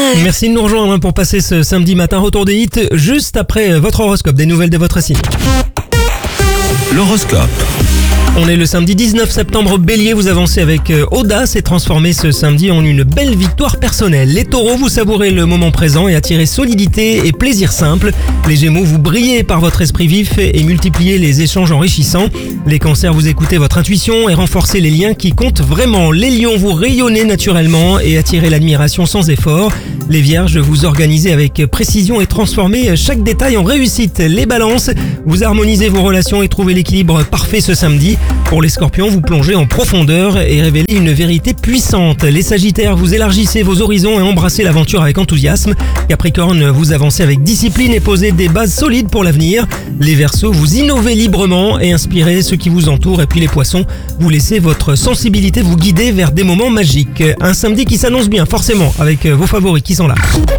Merci de nous rejoindre pour passer ce samedi matin. Retour des hits juste après votre horoscope, des nouvelles de votre signe. L'horoscope. On est le samedi 19 septembre, Bélier, vous avancez avec audace et transformez ce samedi en une belle victoire personnelle. Les Taureaux, vous savourez le moment présent et attirez solidité et plaisir simple. Les Gémeaux, vous brillez par votre esprit vif et multipliez les échanges enrichissants. Les Cancers, vous écoutez votre intuition et renforcez les liens qui comptent vraiment. Les Lions, vous rayonnez naturellement et attirez l'admiration sans effort. Les Vierges, vous organisez avec précision et transformez chaque détail en réussite. Les Balances, vous harmonisez vos relations et trouvez l'équilibre parfait ce samedi. Pour les Scorpions, vous plongez en profondeur et révélez une vérité puissante. Les Sagittaires, vous élargissez vos horizons et embrassez l'aventure avec enthousiasme. Capricorne, vous avancez avec discipline et posez des bases solides pour l'avenir. Les Verseaux, vous innovez librement et inspirez ceux qui vous entourent. Et puis les Poissons, vous laissez votre sensibilité vous guider vers des moments magiques. Un samedi qui s'annonce bien, forcément, avec vos favoris qui sont là.